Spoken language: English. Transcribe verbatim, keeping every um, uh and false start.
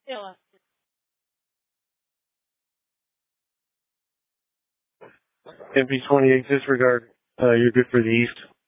M P twenty-eight, disregard. Uh, you're good for the east.